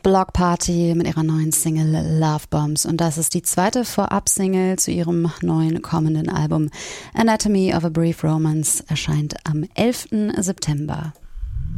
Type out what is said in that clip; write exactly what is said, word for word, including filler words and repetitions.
Block Party mit ihrer neuen Single Love Bombs. Und das ist die zweite Vorab-Single zu ihrem neuen kommenden Album Anatomy of a Brief Romance, erscheint am elften September.